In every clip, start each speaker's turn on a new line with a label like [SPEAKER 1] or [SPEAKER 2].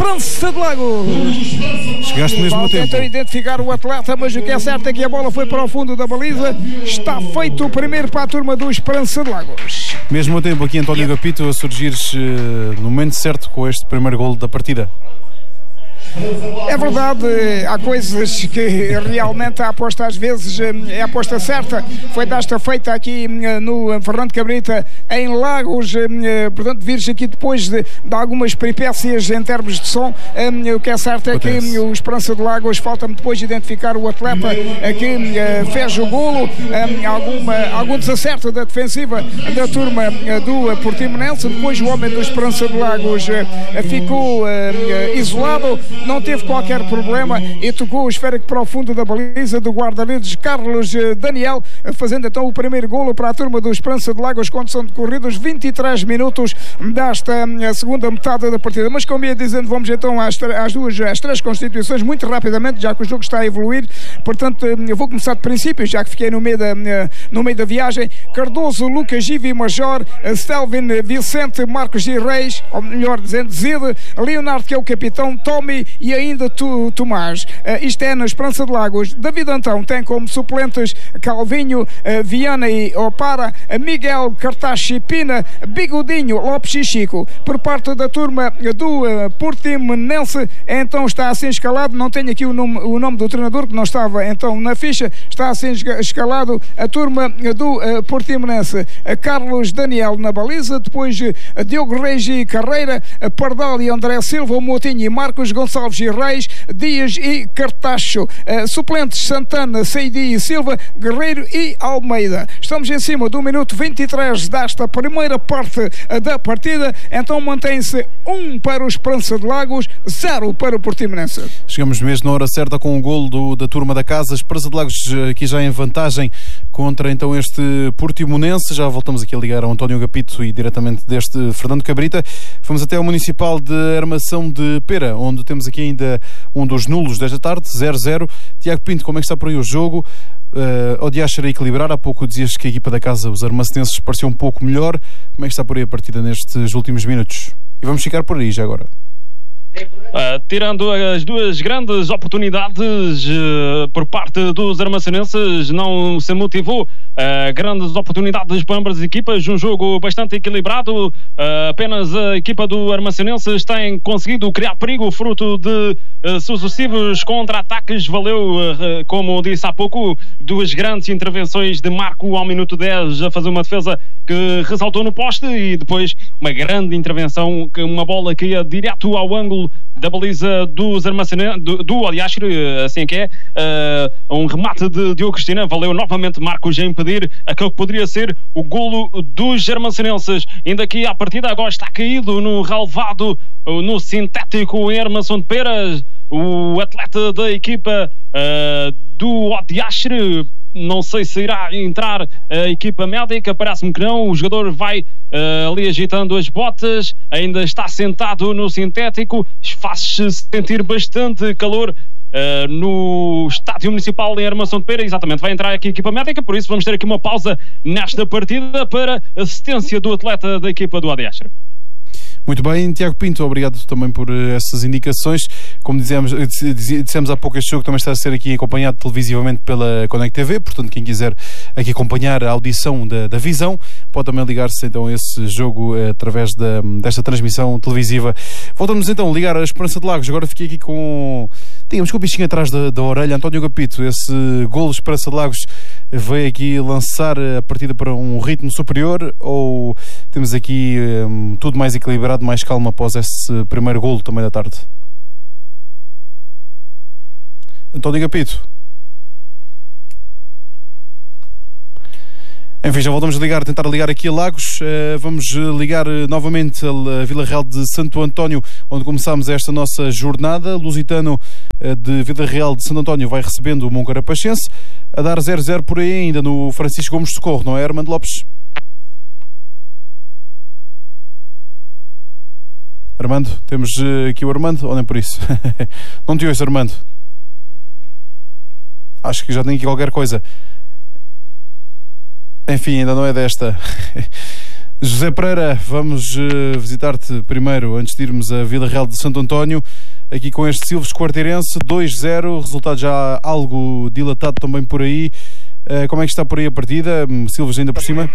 [SPEAKER 1] Esperança de Lagos.
[SPEAKER 2] Chegaste mesmo a tempo.
[SPEAKER 1] Tentam identificar o atleta, mas o que é certo é que a bola foi para o fundo da baliza. Está feito o primeiro para a turma do Esperança de Lagos.
[SPEAKER 2] Mesmo a tempo aqui, António Agapito, a surgires no momento certo com este primeiro golo da partida.
[SPEAKER 1] É verdade, há coisas que realmente a aposta às vezes é a aposta certa. Foi desta feita aqui no Fernando Cabrita em Lagos, portanto vires aqui depois de algumas peripécias em termos de som. O que é certo é que o Esperança de Lagos, falta-me depois identificar o atleta que fez o golo, algum desacerto da defensiva da turma do Portimonense. Depois o homem do Esperança de Lagos ficou isolado, não teve qualquer problema e tocou o esférico para o fundo da baliza do guarda-redes Carlos Daniel, fazendo então o primeiro golo para a turma do Esperança de Lagos, quando são decorridos 23 minutos desta segunda metade da partida. Mas como ia dizendo, vamos então às três constituições muito rapidamente, já que o jogo está a evoluir. Portanto, eu vou começar de princípio, já que fiquei no meio da viagem. Cardoso, Lucas Givi Major, Stelvin Vicente, Marcos G. Reis, ou melhor dizendo, Zide, Leonardo, que é o capitão, Tommy e ainda Tomás. Isto é na Esperança de Lagos. David Antão tem como suplentes Calvinho, Viana e Opara, Miguel Cartaxi Pina, Bigodinho, Lopes e Chico. Por parte da turma do Portimonense, então está assim escalado, não tenho aqui o nome do treinador, que não estava então na ficha, está assim escalado a turma do Portimonense. Carlos Daniel na baliza, depois Diogo Reis e Carreira, Pardal e André Silva, Moutinho e Marcos, Gonçalves e Reis, Dias e Cartacho. Suplentes Santana, Seidi e Silva, Guerreiro e Almeida. Estamos em cima do minuto 23 desta primeira parte da partida. Então mantém-se 1 para o Esperança de Lagos, 0 para o Portimonense.
[SPEAKER 2] Chegamos mesmo na hora certa com o golo da turma da casa. Esperança de Lagos aqui já em vantagem contra então este Portimonense. Já voltamos aqui a ligar ao António Agapito e diretamente deste Fernando Cabrita. Vamos até ao Municipal de Armação de Pera, onde temos aqui ainda um dos nulos desta tarde, 0-0. Tiago Pinto, como é que está por aí o jogo? Ao Diacher a equilibrar, há pouco dizias que a equipa da casa, os armacenenses, parecia um pouco melhor. Como é que está por aí a partida nestes últimos minutos? E vamos ficar por aí já agora.
[SPEAKER 3] Tirando as duas grandes oportunidades por parte dos armacenenses, não se motivou grandes oportunidades para ambas as equipas. Um jogo bastante equilibrado. Apenas a equipa do Armacenenses tem conseguido criar perigo fruto de sucessivos contra-ataques. Valeu, como disse há pouco, duas grandes intervenções de Marco ao minuto 10 a fazer uma defesa que ressaltou no poste, e depois uma grande intervenção, uma bola que ia direto ao ângulo da baliza dos Armacenenses, do Aliastre, assim que é, um remate de Diogo Cristina. Valeu novamente Marcos a impedir aquele que poderia ser o golo dos Armacenenses. Ainda aqui a partida agora está caído no relvado, no sintético em Armação de Pera, o atleta da equipa do Odiastre. Não sei se irá entrar a equipa médica, parece-me que não. O jogador vai ali agitando as botas, ainda está sentado no sintético, faz-se sentir bastante calor no estádio municipal em Armação de Pera. Exatamente, vai entrar aqui a equipa médica, por isso vamos ter aqui uma pausa nesta partida para assistência do atleta da equipa do ADS.
[SPEAKER 2] Muito bem, Tiago Pinto, obrigado também por essas indicações. Como dissemos há pouco, este jogo também está a ser aqui acompanhado televisivamente pela Connect TV, portanto quem quiser aqui acompanhar a audição da Visão pode também ligar-se então a esse jogo através desta transmissão televisiva. Voltamos então a ligar a Esperança de Lagos. Agora fiquei aqui com o bichinho atrás da orelha. António Agapito, esse golo Esperança de Lagos veio aqui lançar a partida para um ritmo superior, ou temos aqui tudo mais equilibrado, mais calma após esse primeiro golo também da tarde? António Agapito. Enfim, já voltamos a tentar ligar aqui a Lagos. Vamos ligar novamente a Vila Real de Santo António, onde começámos esta nossa jornada. Lusitano de Vila Real de Santo António vai recebendo o Moncarapachense, a dar 0-0 por aí ainda no Francisco Gomes de Socorro, não é, Armando Lopes? Armando, temos aqui o Armando, ou nem por isso? Não te ouço, Armando. Acho que já tem aqui qualquer coisa. Enfim, ainda não é desta. José Pereira, vamos visitar-te primeiro, antes de irmos a Vila Real de Santo António, aqui com este Silves Quarteirense, 2-0, resultado já algo dilatado também por aí. Como é que está por aí a partida? Silves ainda por cima?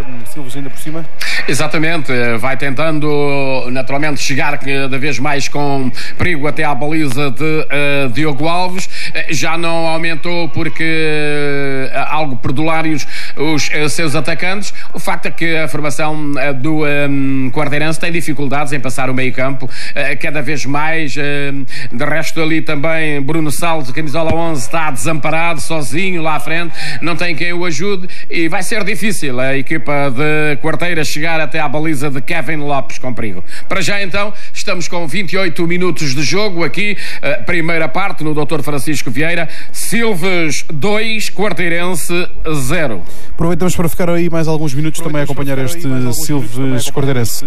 [SPEAKER 4] Exatamente, vai tentando naturalmente chegar cada vez mais com perigo até à baliza de Diogo Alves. Já não aumentou porque algo perdulários os seus atacantes. O facto é que a formação do Quarteirense tem dificuldades em passar o meio campo cada vez mais. De resto ali também Bruno Salles, camisola 11, está desamparado, sozinho lá à frente, não tem quem o ajude e vai ser difícil a equipa de Quarteira chegar até à baliza de Kevin Lopes com perigo. Para já então, estamos com 28 minutos de jogo aqui, primeira parte no Dr. Francisco Vieira, Silves 2, Quarteirense 0.
[SPEAKER 2] Aproveitamos para ficar aí mais alguns minutos também a acompanhar este Silves Quarteirense.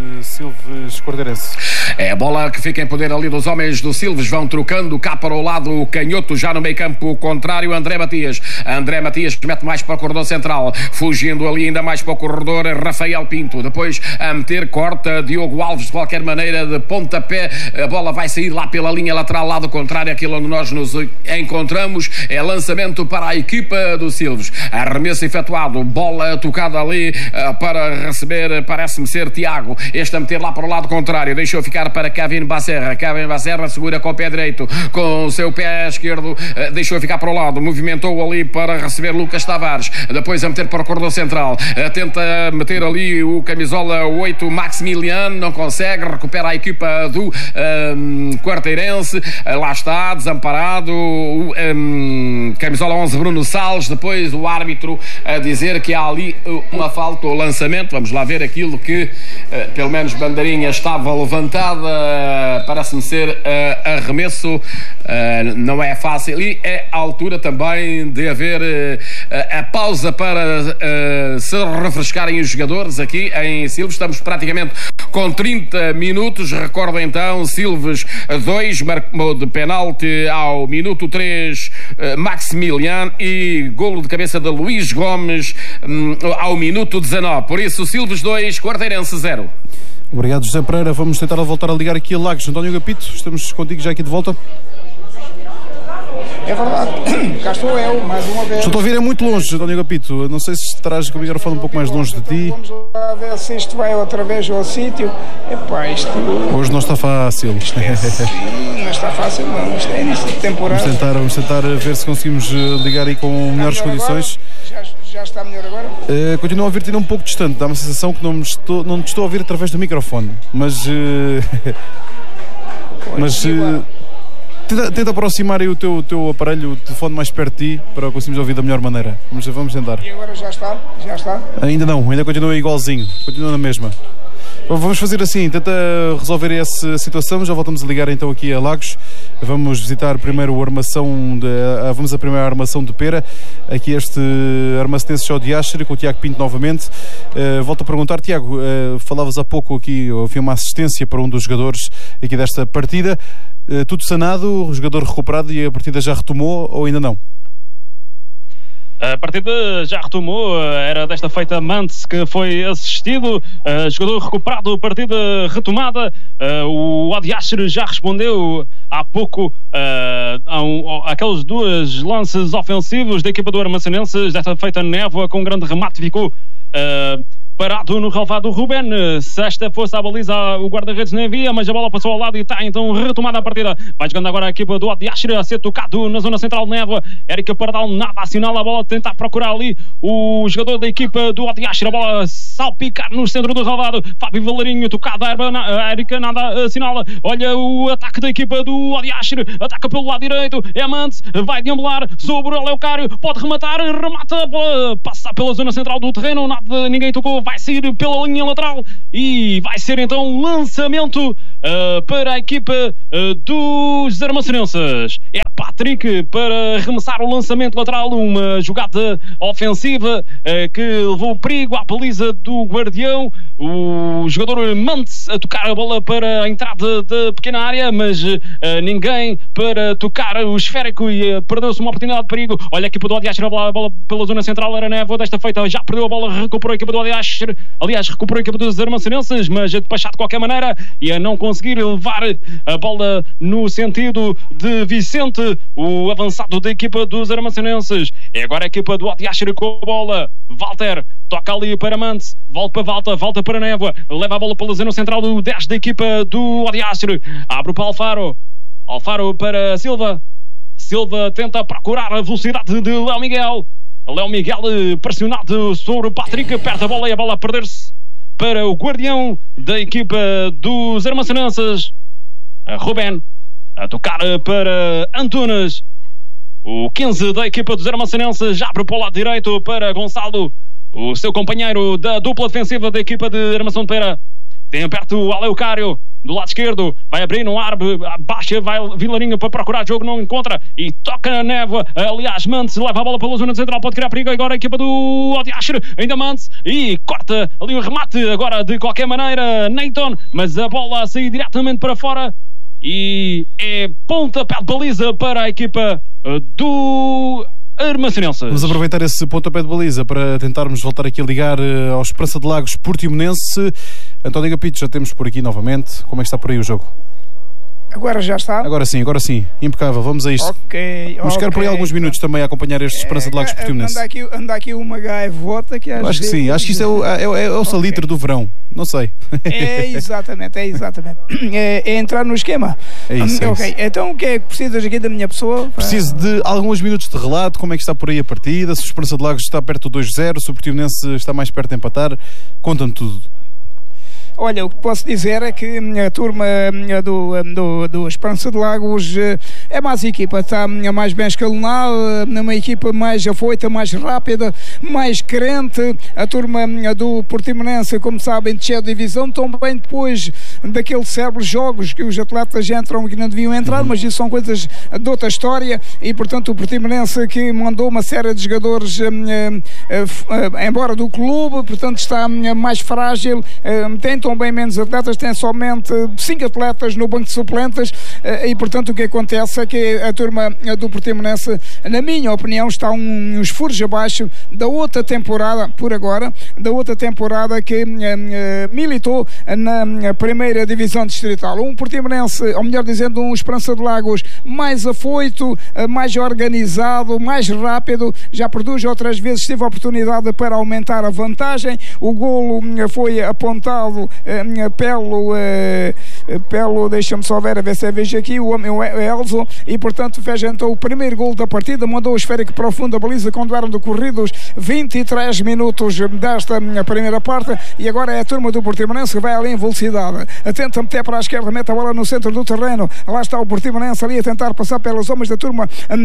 [SPEAKER 4] É a bola que fica em poder ali dos homens do Silves, vão trocando cá para o lado canhoto, já no meio campo contrário, André Matias mete mais para o corredor central, fugindo ali ainda mais para o corredor Rafael Pinto, depois a meter, corta Diogo Alves de qualquer maneira de pontapé, a bola vai sair lá pela linha lateral, lado contrário, aquilo onde nós nos encontramos, é lançamento para a equipa do Silves, arremesso efetuado, bola tocada ali para receber, parece-me ser Tiago, este a meter lá para o lado contrário, deixou ficar para Kevin Bacerra segura com o pé direito, com o seu pé esquerdo, deixou ficar para o lado, movimentou ali para receber Lucas Tavares, depois a meter para o corredor central, tenta meter ali o camisola 8 Maximiliano, não consegue, recupera a equipa do Quarteirense, lá está, desamparado o camisola 11 Bruno Salles, depois o árbitro a dizer que há ali uma falta ou lançamento, vamos lá ver aquilo que pelo menos bandeirinha estava levantada, parece-me ser arremesso, não é fácil e é a altura também de haver a pausa para se refrescarem os jogadores aqui em Silves. Estamos praticamente com 30 minutos. Recordo então, Silves 2, marcou de penalti ao minuto 3 Maximiliano e golo de cabeça de Luís Gomes ao minuto 19. Por isso, Silves 2, Quarteirense 0.
[SPEAKER 2] Obrigado, José Pereira. Vamos tentar voltar a ligar aqui a Lagos. António Gapito, estamos contigo já aqui de volta.
[SPEAKER 1] É verdade, cá estou eu, mais uma vez.
[SPEAKER 2] Estou a ouvir, é muito longe, António Gapito. Não sei se estarás com o microfone um pouco mais longe de ti.
[SPEAKER 1] Vamos lá ver se isto vai outra vez ao sítio. Epá, isto...
[SPEAKER 2] Hoje não está fácil.
[SPEAKER 1] Sim, não está fácil, não. Isto é início de temporada.
[SPEAKER 2] Vamos tentar ver se conseguimos ligar aí com melhores condições.
[SPEAKER 1] Já está melhor agora?
[SPEAKER 2] Continuo a ouvir-te ainda um pouco distante. Dá uma sensação que não te estou a ouvir através do microfone. Mas... Tenta aproximar aí o teu aparelho, o telefone mais perto de ti, para conseguirmos ouvir da melhor maneira. Vamos tentar.
[SPEAKER 1] E agora já está?
[SPEAKER 2] Ainda não, ainda continua igualzinho, continua na mesma. Vamos fazer assim, tenta resolver essa situação, já voltamos a ligar então aqui a Lagos. Vamos visitar primeiro vamos a primeira armação de Pera, aqui este armacenense Jó de Asher, com o Tiago Pinto novamente. Volto a perguntar, Tiago, falavas há pouco aqui, havia uma assistência para um dos jogadores aqui desta partida. Tudo sanado, o jogador recuperado e a partida já retomou ou ainda não?
[SPEAKER 3] A partida já retomou, era desta feita Mantes que foi assistido, jogador recuperado, partida retomada. O Odiasher já respondeu há pouco aqueles dois lances ofensivos da equipa do Armacenenses, desta feita Névoa com um grande remate, ficou parado no relvado do Ruben. Se esta fosse a baliza, o guarda-redes nem via, mas a bola passou ao lado e está então retomada a partida. Vai jogando agora a equipa do Odiasher a ser tocado na zona central de Névoa. Érica Pardal nada assinala a bola, tentar procurar ali o jogador da equipa do Odiasher, a bola salpicar no centro do relvado. Fábio Valerinho tocado, a Érica nada assinala. Olha o ataque da equipa do Odiasher, ataca pelo lado direito, é Mantes, vai deambular sobre o Leocário, pode rematar, remata, passa pela zona central do terreno, ninguém tocou, vai sair pela linha lateral e vai ser então lançamento para a equipa dos armacenenses. É Patrick para arremessar o lançamento lateral, uma jogada ofensiva que levou perigo à baliza do Guardião. O jogador Mantes a tocar a bola para a entrada da pequena área, mas ninguém para tocar o esférico e perdeu-se uma oportunidade de perigo. Olha a equipa do Odiastre, a bola pela zona central, era Névoa, desta feita já perdeu a bola, recuperou a equipa do Odiastre, aliás recuperou a equipa dos armacenenses, mas a despachar de qualquer maneira e a não conseguir levar a bola no sentido de Vicente, o avançado da equipa dos armacenenses. É agora a equipa do Odiastre com a bola. Walter toca ali para Mantes, volta para Névoa, leva a bola pela zona central do 10 da equipa do Odiastre, abre para Alfaro para Silva tenta procurar a velocidade de Léo Miguel pressionado sobre o Patrick, perde a bola e a bola a perder-se para o Guardião da equipa dos armacenenses. Rubén a tocar para Antunes, o 15 da equipa dos armacenenses abre para o lado direito para Gonçalo, o seu companheiro da dupla defensiva da equipa de Armação de Pera. Tem aperto o Aleucário do lado esquerdo, vai abrir no ar, baixa, vai Vilarinho para procurar jogo, não encontra e toca na Névoa, aliás Mantes leva a bola pela zona central, pode criar perigo agora a equipa do Odiastre, ainda Mantes e corta ali o remate agora de qualquer maneira Neyton, mas a bola a sair diretamente para fora e é pontapé de baliza para a equipa do Armacenenses.
[SPEAKER 2] Vamos aproveitar esse pontapé de baliza para tentarmos voltar aqui a ligar ao Esperança de Lagos Portimonense. António Gapito, já temos por aqui novamente. Como é que está por aí o jogo?
[SPEAKER 1] Agora já está?
[SPEAKER 2] Agora sim. Impecável. Vamos a isto. Vamos ficar por aí alguns minutos também a acompanhar este Esperança de Lagos Portimonense.
[SPEAKER 1] Anda aqui uma gaivota que às
[SPEAKER 2] acho que sim. Acho que isto é o salitre do verão. Não sei.
[SPEAKER 1] É exatamente. É entrar no esquema.
[SPEAKER 2] É isso.
[SPEAKER 1] Então o que é que precisas aqui da minha pessoa?
[SPEAKER 2] Preciso de alguns minutos de relato. Como é que está por aí a partida? Se o Esperança de Lagos está perto do 2-0, se o Portimonense está mais perto de empatar. Conta-me tudo.
[SPEAKER 1] Olha, o que posso dizer é que a turma do Esperança de Lagos é mais equipa, está mais bem escalonada, uma equipa mais afoita, mais rápida, mais crente. A turma do Portimonense, como sabem, desceu a divisão, também depois daqueles célebres jogos que os atletas entram e que não deviam entrar, mas isso são coisas de outra história e, portanto, o Portimonense que mandou uma série de jogadores embora do clube, portanto, está mais frágil, tem também menos atletas, tem somente 5 atletas no banco de suplentes e, portanto, o que acontece é que a turma do Portimonense, na minha opinião, está uns furos abaixo da outra temporada, por agora, da outra temporada que militou na primeira divisão distrital. Um Portimonense, ou melhor dizendo, um Esperança de Lagos mais afoito, mais organizado, mais rápido, já produz outras vezes, teve a oportunidade para aumentar a vantagem, o golo foi apontado pelo deixa-me só ver se vejo aqui, o Elzo, e portanto fez então o primeiro gol da partida, mandou o esférico para o fundo da baliza quando eram decorridos 23 minutos desta primeira parte, e agora é a turma do Portimonense que vai ali em velocidade, tenta meter para a esquerda, mete a bola no centro do terreno, lá está o Portimonense ali a tentar passar pelos homens da turma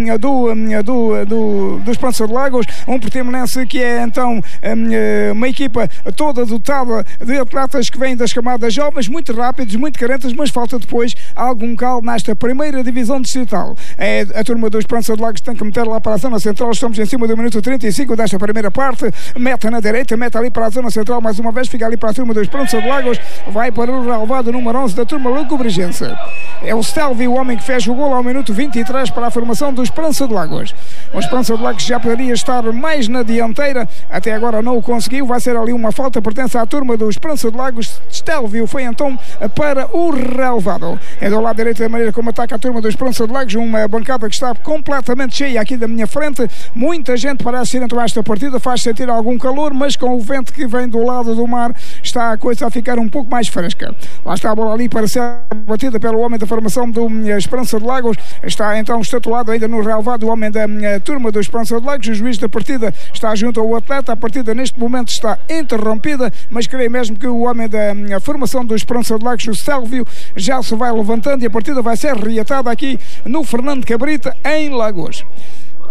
[SPEAKER 1] do Esperança de Lagos, um Portimonense que é então uma equipa toda dotada de atletas que vêm das camadas jovens, muito rápidos, muito carentes, mas falta depois algum cal nesta primeira divisão distrital. É a turma do Esperança de Lagos que tem que meter lá para a zona central, estamos em cima do minuto 35 desta primeira parte, mete na direita, mete ali para a zona central mais uma vez, fica ali para a turma do Esperança de Lagos, vai para o relevado número 11 da turma Lucubregense. É o Stelvi, o homem que fez o golo ao minuto 23 para a formação do Esperança de Lagos. O Esperança de Lagos já poderia estar mais na dianteira, até agora não o conseguiu, vai ser ali uma falta, pertence à turma do Esperança de Lagos. Stelvio foi então para o relevado. É do lado direito da maneira como ataca a turma do Esperança de Lagos, uma bancada que está completamente cheia aqui da minha frente, muita gente parece ir então a esta partida, faz sentir algum calor, mas com o vento que vem do lado do mar está a coisa a ficar um pouco mais fresca. Lá está a bola ali para ser batida pelo homem da formação do Esperança de Lagos, está então estatuado ainda no relevado o homem da turma do Esperança de Lagos, o juiz da partida está junto ao atleta, a partida neste momento está interrompida, mas creio mesmo que o homem da formação do Esperança de Lagos, o Stelvio, já se vai levantando e a partida vai ser reatada aqui no Fernando Cabrita, em Lagos.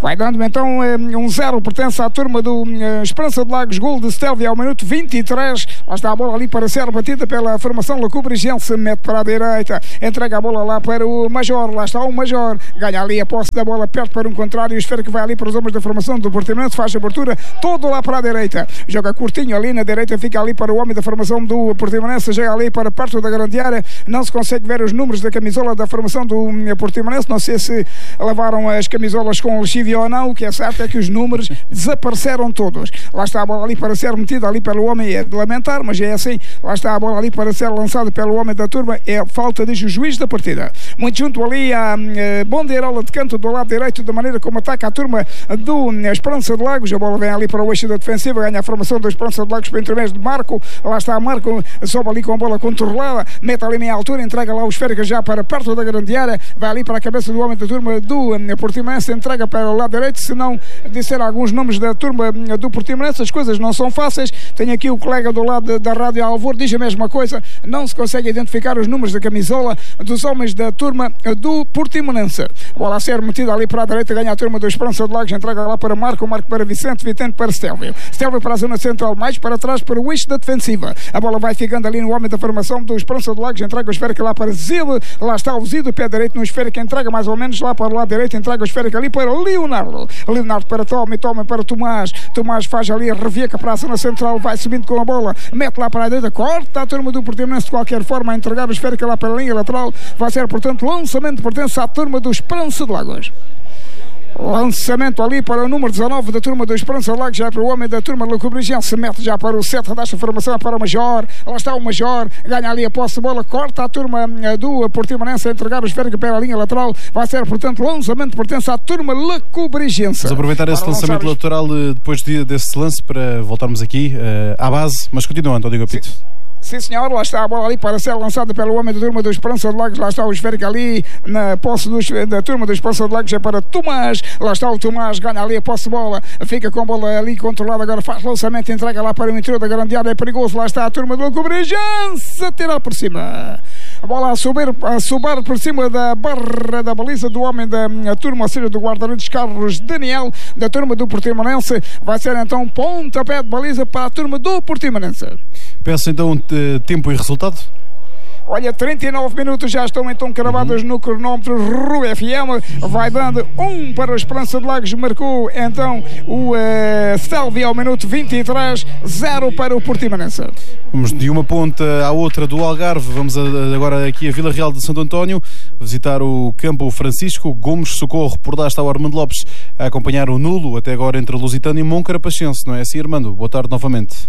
[SPEAKER 1] Vai dando então 1-0, pertence à turma do Esperança de Lagos, gol de Stelvio ao minuto 23. Lá está a bola ali para ser batida pela formação Lacubrigense, mete para a direita, entrega a bola lá para o Major, lá está o Major, ganha ali a posse da bola, perto para um contrário, esfera que vai ali para os homens da formação do Portimonense, faz a abertura, todo lá para a direita, joga curtinho ali na direita, fica ali para o homem da formação do Portimonense, chega ali para perto da grande área, não se consegue ver os números da camisola da formação do Portimonense, não sei se lavaram as camisolas com lexívia ou não, o que é certo é que os números desapareceram todos. Lá está a bola ali para ser metida ali pelo homem, é de lamentar, mas é assim, lá está a bola ali para ser lançada pelo homem da turma, é falta, diz o juiz da partida. Muito junto ali a bandeirola de canto do lado direito, da maneira como ataca a turma do Esperança de Lagos, a bola vem ali para o eixo da defensiva, ganha a formação do Esperança de Lagos para intermédio de Marco, lá está Marco, sobe ali com a bola controlada, mete ali meia altura, entrega lá o esférica já para perto da grande área, vai ali para a cabeça do homem da turma do Portimonense, entrega para o lado direito, se não disser alguns nomes da turma do Portimonense, as coisas não são fáceis. Tenho aqui o colega do lado da Rádio Alvor, diz a mesma coisa, não se consegue identificar os números da camisola dos homens da turma do Portimonense. A bola a ser metida ali para a direita, ganha a turma do Esperança de Lagos, entrega lá para Marco, Marco para Vicente, Vicente para Stelvio, Stelvio para a zona central, mais para trás para o eixo da defensiva, a bola vai ficando ali no homem da formação do Esperança de Lagos, entrega o esférica lá para Zil, lá está o Zido, pé direito no esférica, entrega mais ou menos lá para o lado direito, entrega o esférica ali para Leonardo, Leonardo para Tommy, Tommy para Tomás, Tomás faz ali a revica para a zona central, vai subindo com a bola, mete lá para a direita, corta a turma do Portimonense de qualquer forma a entregar o esférica lá para a linha lateral, vai ser portanto lançamento, pertence à turma do Esperança de Lagos. Lançamento ali para o número 19 da turma do Esperança de Lagos, já para o homem da turma Lacubrigense, se mete já para o 7 desta formação, para o Major, lá está o Major, ganha ali a posse de bola, corta a turma do Portimonense a entregar o esférico para a linha lateral, vai ser portanto lançamento, pertence à turma Lacubrigense.
[SPEAKER 2] Vamos aproveitar esse lançamento lateral depois desse lance para voltarmos aqui à base, mas continua, António Gapito.
[SPEAKER 1] Sim senhor, lá está a bola ali para ser lançada pelo homem da turma do Esperança de Lagos, lá está o esférico ali na posse da turma do Esperança de Lagos, é para Tomás, lá está o Tomás, ganha ali a posse de bola, fica com a bola ali controlada, agora faz lançamento, entrega lá para o interior da grande área, é perigoso, lá está a turma do Lacubrigense a tirar por cima. A bola a subir por cima da barra da baliza do homem da turma, ou seja, do guarda-redes Carlos Daniel, da turma do Portimonense, vai ser então pontapé de baliza para a turma do Portimonense.
[SPEAKER 2] Peço então tempo e resultado.
[SPEAKER 1] Olha, 39 minutos já estão então cravados no cronómetro. Rua FM vai dando 1 para o Esperança de Lagos, marcou então o Stelvio ao minuto 23, 0 para o Portimonense.
[SPEAKER 2] Vamos de uma ponta à outra do Algarve, vamos agora aqui a Vila Real de Santo António, visitar o campo Francisco Gomes Socorro. Por lá está o Armando Lopes a acompanhar o nulo, até agora entre Lusitano e Moncarapachense, não é assim, Armando? Boa tarde novamente.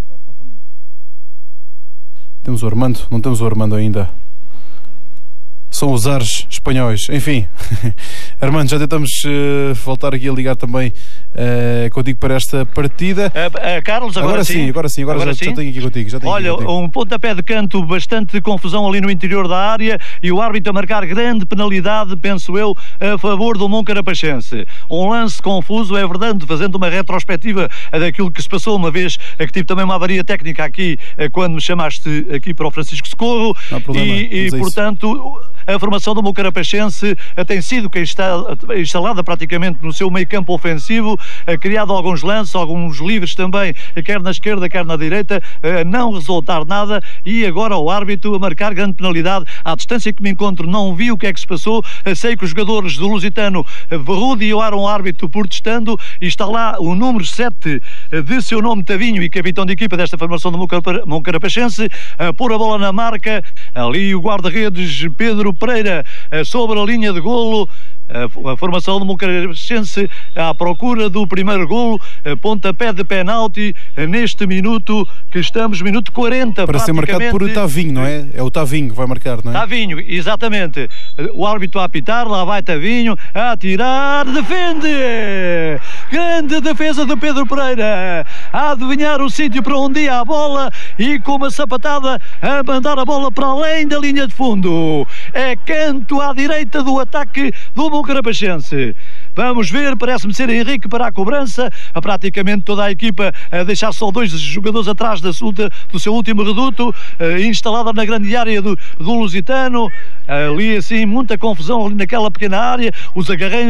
[SPEAKER 2] Temos o Armando? Não temos o Armando ainda. São os ares espanhóis. Enfim, Armando, já tentamos voltar aqui a ligar também contigo para esta partida.
[SPEAKER 5] Carlos, agora sim.
[SPEAKER 2] Agora já tenho aqui contigo.
[SPEAKER 5] Olha, um pontapé de canto, bastante confusão ali no interior da área e o árbitro a marcar grande penalidade, penso eu, a favor do Moncarapachense. Um lance confuso, é verdade, fazendo uma retrospectiva daquilo que se passou uma vez, que tive também uma avaria técnica aqui, quando me chamaste aqui para o Francisco Socorro.
[SPEAKER 2] Não há problema,
[SPEAKER 5] e portanto, a formação do Moncarapachense tem sido quem está instalada praticamente no seu meio campo ofensivo, criado alguns lances, alguns livres também, quer na esquerda, quer na direita, não resultar nada, e agora o árbitro a marcar grande penalidade. À distância que me encontro não vi o que é que se passou, sei que os jogadores do Lusitano rodearam o árbitro protestando, e está lá o número 7 de seu nome, Tavinho, e capitão de equipa desta formação do Moncarapachense, a pôr a bola na marca, ali o guarda-redes Pedro Pereira sobre a linha de golo. A formação do Moncarapachense à procura do primeiro golo, pontapé de penalti neste minuto que estamos, minuto 40
[SPEAKER 2] para ser marcado por Tavinho, não é? É o Tavinho que vai marcar, não é?
[SPEAKER 5] Tavinho, exatamente. O árbitro a apitar, lá vai Tavinho a atirar, defende! Grande defesa de Pedro Pereira, a adivinhar o sítio para onde ia a bola e com uma sapatada a mandar a bola para além da linha de fundo. É canto à direita do ataque do Moncarapachense. Vamos ver, parece-me ser Henrique para a cobrança, a praticamente toda a equipa a deixar só 2 jogadores atrás do seu último reduto, instalada na grande área do Lusitano. Ali assim, muita confusão ali naquela pequena área, os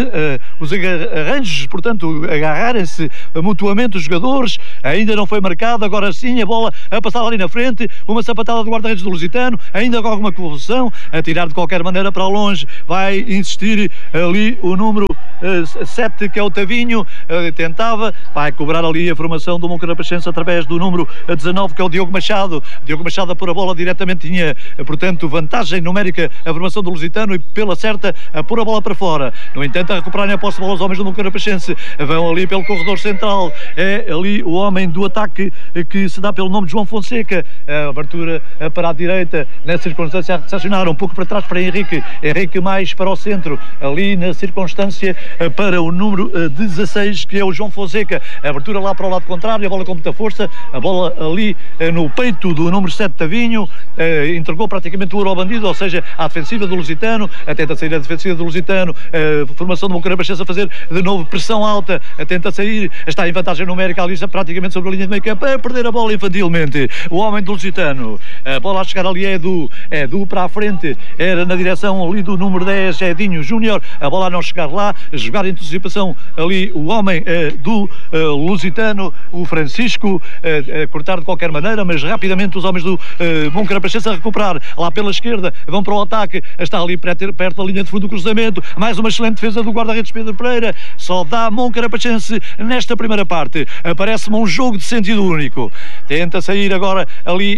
[SPEAKER 5] arranjos, portanto, agarrarem-se mutuamente os jogadores, ainda não foi marcado, agora sim a bola a passar ali na frente, uma sapatada do guarda-redes do Lusitano, ainda com alguma confusão, a tirar de qualquer maneira para longe, vai insistir ali o número 7, que é o Tavinho, tentava, vai cobrar ali a formação do Moncarapachense através do número 19, que é o Diogo Machado a pôr a bola diretamente, tinha, portanto, vantagem numérica a formação do Lusitano e pela certa a pôr a bola para fora. No entanto, a recuperarem a posse de bola os homens do Moncarapachense, vão ali pelo corredor central, é ali o homem do ataque que se dá pelo nome de João Fonseca, a abertura para a direita, nessa circunstância a recepcionar um pouco para trás para Henrique mais para o centro, ali na circunstância para o número 16, que é o João Fonseca, a abertura lá para o lado contrário, a bola com muita força, a bola ali no peito do número 7 Tavinho, entregou praticamente o ouro ao bandido, ou seja, à defensiva do Lusitano, tenta sair a defensiva do Lusitano, a formação do Moncarapachense a fazer de novo pressão alta, tenta sair, está em vantagem numérica ali praticamente sobre a linha de meio campo, a perder a bola infantilmente, o homem do Lusitano, a bola a chegar ali é Edu para a frente, era na direção ali do número 10, Edinho Júnior, a bola a não chegar lá, jogar em antecipação ali o homem do Lusitano, o Francisco, a cortar de qualquer maneira, mas rapidamente os homens do Moncarapachense a recuperar lá pela esquerda, vão para o ataque, está ali perto da linha de fundo do cruzamento, mais uma excelente defesa do guarda-redes Pedro Pereira, só dá Moncarapachense nesta primeira parte, parece-me um jogo de sentido único, tenta sair agora ali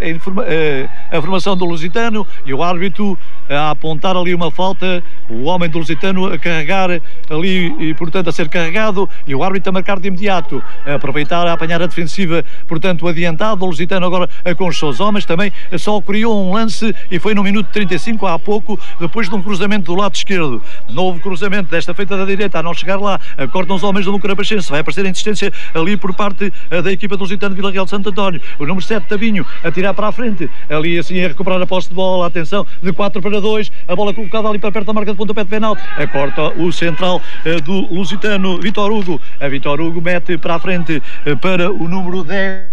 [SPEAKER 5] a formação do Lusitano e o árbitro a apontar ali uma falta, o homem do Lusitano a carregar ali e portanto a ser carregado e o árbitro a marcar de imediato, a aproveitar a apanhar a defensiva, portanto adiantado, o Lusitano agora com os seus homens também só criou um lance e foi no minuto 35 há pouco, depois de um cruzamento do lado esquerdo, novo cruzamento desta feita da direita, a não chegar lá, cortam os homens do Moncarapachense, vai aparecer a insistência ali por parte da equipa do Lusitano de Vila Real de Santo António, o número 7 Tavinho a tirar para a frente, ali assim a recuperar a posse de bola, atenção, de 4-2, a bola colocada ali para perto da marca de pontapé de penal, corta o central do Lusitano, Vitor Hugo, a Vitor Hugo mete para a frente para o número 10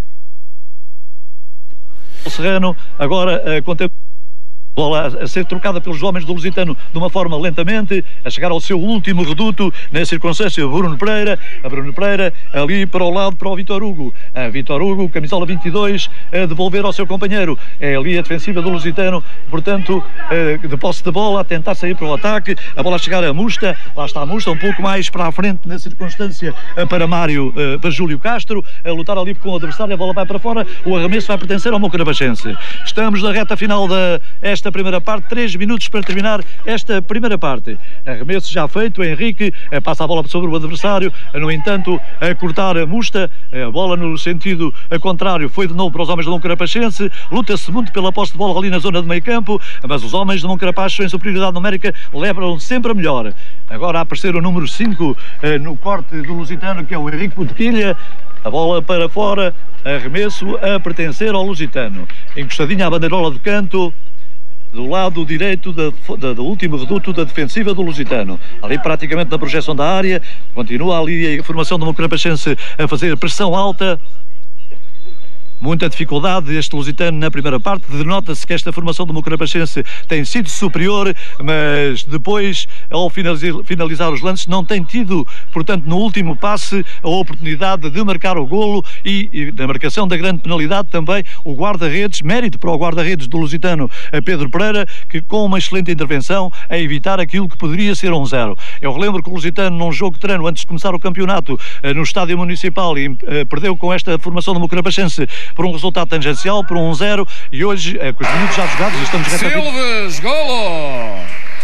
[SPEAKER 5] Serrano, agora bola a ser trocada pelos homens do Lusitano de uma forma lentamente, a chegar ao seu último reduto, na circunstância Bruno Pereira, ali para o lado para o Vitor Hugo, a Vitor Hugo, camisola 22, a devolver ao seu companheiro, é ali a defensiva do Lusitano, portanto, de posse de bola, a tentar sair para o ataque, a bola a chegar a Musta, lá está a Musta, um pouco mais para a frente na circunstância para para Júlio Castro, a lutar ali com o adversário, a bola vai para fora, o arremesso vai pertencer ao Moncarapachense. Estamos na reta final esta primeira parte, 3 minutos para terminar esta primeira parte. Arremesso já feito, Henrique passa a bola sobre o adversário, no entanto a cortar a Musta, a bola no sentido contrário foi de novo para os homens do Moncarapachense, luta-se muito pela posse de bola ali na zona de meio campo, mas os homens do Moncarapachense em superioridade numérica levam sempre a melhor. Agora a aparecer o número 5 no corte do Lusitano, que é o Henrique Botequilha, a bola para fora, arremesso a pertencer ao Lusitano, encostadinha à bandeirola de canto, do lado direito do último reduto da defensiva do Lusitano, ali praticamente na projeção da área, continua ali a formação do Moncarapachense a fazer pressão alta, muita dificuldade este Lusitano na primeira parte, denota-se que esta formação do Moncarapachense tem sido superior, mas depois, ao finalizar os lances, não tem tido, portanto, no último passe, a oportunidade de marcar o golo e na marcação da grande penalidade também o guarda-redes, mérito para o guarda-redes do Lusitano, Pedro Pereira, que com uma excelente intervenção a evitar aquilo que poderia ser 1-0. Eu relembro que o Lusitano, num jogo de treino antes de começar o campeonato, no estádio municipal, perdeu com esta formação do Moncarapachense por um resultado tangencial, por 1-0, e hoje, com os minutos já jogados, estamos já
[SPEAKER 4] Silves, golo!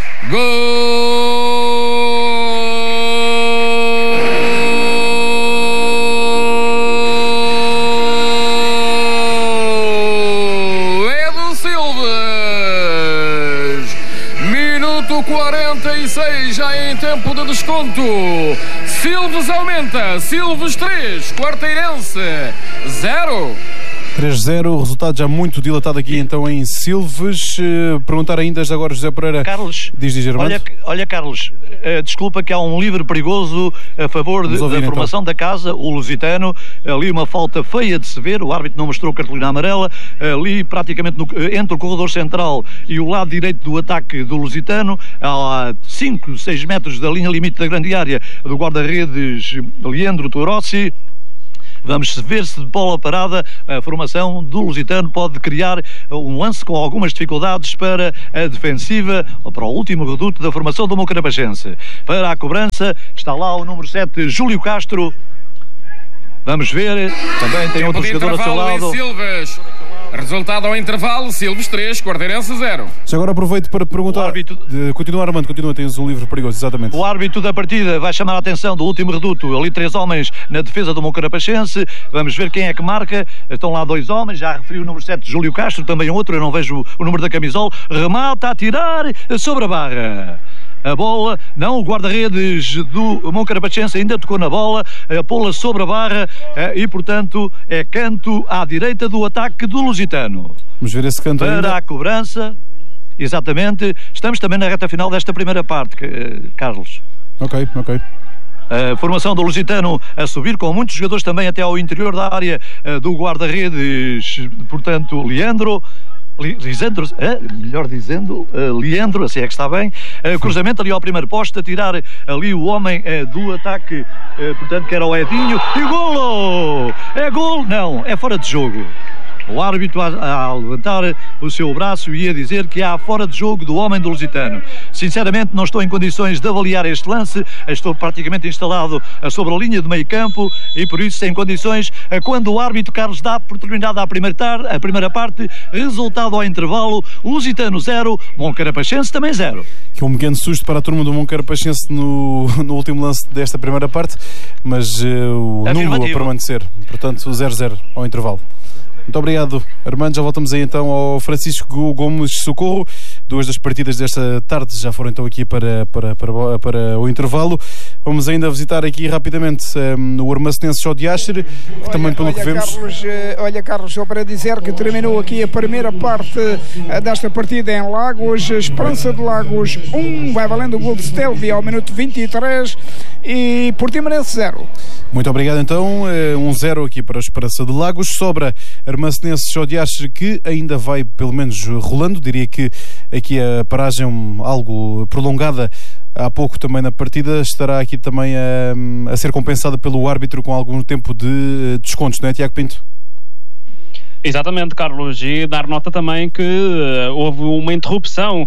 [SPEAKER 4] É do Silves! Minuto 46, já em tempo de desconto. Silves aumenta, Silves 3, Quarteirense 0.
[SPEAKER 2] 3-0, resultado já muito dilatado aqui então em Silves. Perguntar ainda agora, José Pereira.
[SPEAKER 5] Carlos,
[SPEAKER 2] diz Armando.
[SPEAKER 5] Olha Carlos, desculpa que há um livre perigoso a favor da formação da casa, o Lusitano. Ali uma falta feia de se ver, o árbitro não mostrou cartolina amarela, ali praticamente entre o corredor central e o lado direito do ataque do Lusitano, a 5, 6 metros da linha limite da grande área do guarda-redes Leandro Torossi. Vamos ver se de bola parada a formação do Lusitano pode criar um lance com algumas dificuldades para a defensiva, ou para o último reduto da formação do Moncarapachense. Para a cobrança está lá o número 7, Júlio Castro. Vamos ver, também tem outro jogador ao seu lado.
[SPEAKER 4] Silves. Resultado ao intervalo, Silves 3, Guardeirense 0.
[SPEAKER 2] Já agora aproveito para perguntar. Continua, Armando, continua, tens um livro perigoso, exatamente.
[SPEAKER 5] O árbitro da partida vai chamar a atenção do último reduto, ali 3 homens na defesa do Moncarapachense. Vamos ver quem é que marca. Estão lá 2 homens, já referiu o número 7, Júlio Castro, também outro, eu não vejo o número da camisola. Remata a tirar sobre a barra. A bola, não, o guarda-redes do Moncarapachense ainda tocou na bola, a pô-la sobre a barra e, portanto, é canto à direita do ataque do Lusitano.
[SPEAKER 2] Vamos ver esse canto ainda.
[SPEAKER 5] Para a cobrança, exatamente. Estamos também na reta final desta primeira parte, Carlos.
[SPEAKER 2] Ok.
[SPEAKER 5] A formação do Lusitano a subir, com muitos jogadores também até ao interior da área do guarda-redes, portanto, Leandro, assim é que está bem. Cruzamento ali ao primeiro poste, a tirar ali o homem do ataque, portanto, que era o Edinho, e golo! É golo? Não, é fora de jogo. O árbitro a levantar o seu braço e a dizer que há fora de jogo do homem do Lusitano. Sinceramente, não estou em condições de avaliar este lance. Estou praticamente instalado sobre a linha de meio campo e, por isso, sem condições, quando o árbitro Carlos dá por terminada a primeira parte, resultado ao intervalo, Lusitano 0, Moncarapachense também 0.
[SPEAKER 2] Que um pequeno susto para a turma do Moncarapachense no último lance desta primeira parte, mas o nulo a permanecer. Portanto, 0-0 ao intervalo. Muito obrigado, Armando. Já voltamos aí então ao Francisco Gomes Socorro. 2 das partidas desta tarde já foram então aqui para o intervalo. Vamos ainda visitar aqui rapidamente o Armacenense Jodiacher, que também pelo que vemos...
[SPEAKER 1] Carlos, só para dizer que terminou aqui a primeira parte desta partida em Lagos. Esperança de Lagos 1, vai valendo o gol de Stelvio ao minuto 23 e Portimonense 0.
[SPEAKER 2] Muito obrigado então, 1-0 aqui para a Esperança de Lagos. Sobra Armacenense Jodiacher, que ainda vai pelo menos rolando, diria que aqui a paragem algo prolongada há pouco também na partida estará aqui também a ser compensada pelo árbitro com algum tempo de descontos, não é, Tiago Pinto?
[SPEAKER 3] Exatamente, Carlos, e dar nota também que houve uma interrupção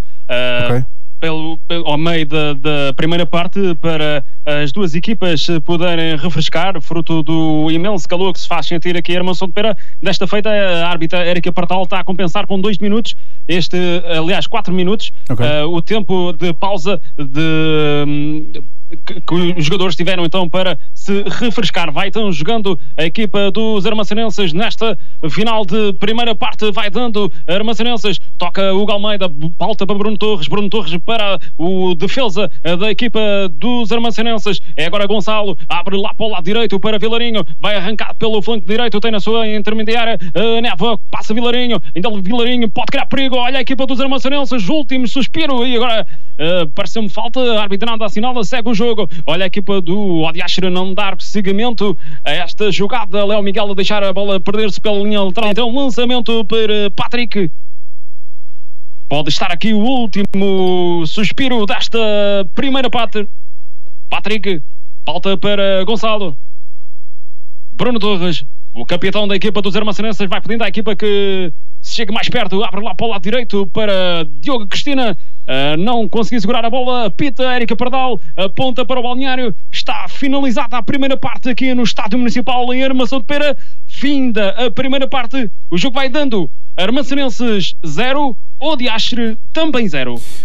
[SPEAKER 3] ao meio da primeira parte para as duas equipas poderem refrescar, fruto do imenso calor que se faz sentir aqui em Armação de Pera. Desta feita, a árbitra Érica Partal está a compensar com 2 minutos, 4 minutos, o tempo de pausa que os jogadores tiveram então para se refrescar. Vai então jogando a equipa dos armacenenses nesta final de primeira parte, vai dando Armacenenses, toca Hugo Almeida, pauta para Bruno Torres para o defesa da equipa dos armacenenses, é agora Gonçalo, abre lá para o lado direito para Vilarinho, vai arrancar pelo flanco direito, tem na sua intermediária Neva, passa Vilarinho, ainda Vilarinho pode criar perigo, olha a equipa dos armacenenses, último suspiro, e agora pareceu-me falta, a arbitrada assinala, segue o jogo. Olha a equipa do Jodiacher não dar seguimento a esta jogada, Léo Miguel a deixar a bola perder-se pela linha lateral, então lançamento para Patrick. Pode estar aqui o último suspiro desta primeira parte. Patrick, falta para Gonçalo. Bruno Torres, o capitão da equipa dos armacenenses, vai pedindo à equipa que se chegue mais perto, abre lá para o lado direito para Diogo Cristina, não conseguiu segurar a bola, pita Érica Pardal, aponta para o balneário, está finalizada a primeira parte aqui no Estádio Municipal em Armação de Pera, finda a primeira parte, o jogo vai dando Armacenenses 0, Jodiacher também 0.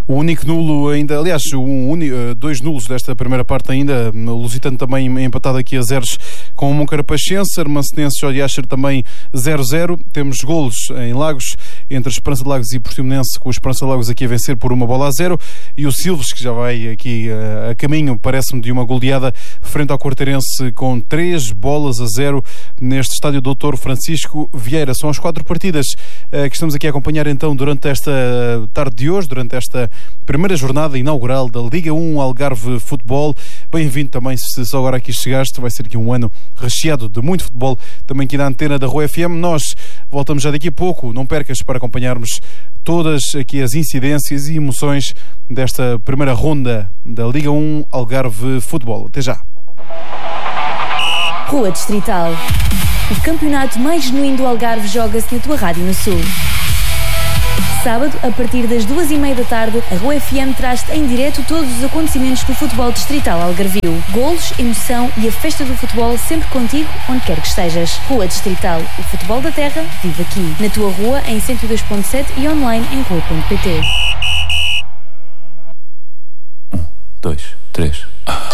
[SPEAKER 2] O único nulo ainda, aliás, dois nulos desta primeira parte ainda, o Lusitano também empatado aqui a 0 com o Moncarapachense, Armacenense e Odiacher também 0-0. Temos golos em Lagos, entre a Esperança de Lagos e Portimonense, com a Esperança de Lagos aqui a vencer por 1-0, e o Silves, que já vai aqui a caminho, parece-me, de uma goleada frente ao Quarteirense com 3-0 neste estádio Doutor Francisco Vieira. São as 4 partidas que estamos aqui a acompanhar então durante esta tarde de hoje, durante esta primeira jornada inaugural da Liga 1 Algarve Futebol. Bem-vindo também, se só agora aqui chegaste, vai ser aqui um ano recheado de muito futebol, também aqui na antena da Rua FM. Nós voltamos já daqui a pouco, não percas, para acompanharmos todas aqui as incidências e emoções desta primeira ronda da Liga 1 Algarve Futebol. Até já.
[SPEAKER 6] Rua Distrital. O campeonato mais genuíno do Algarve joga-se na tua rádio no Sul. Sábado, a partir das 2h30 da tarde, a Rua FM traz-te em direto todos os acontecimentos do futebol distrital algarvio. Golos, emoção e a festa do futebol sempre contigo, onde quer que estejas. Rua Distrital. O futebol da terra vive aqui. Na tua rua, em 102.7 e online em rua.pt.
[SPEAKER 7] 1, 2, 3...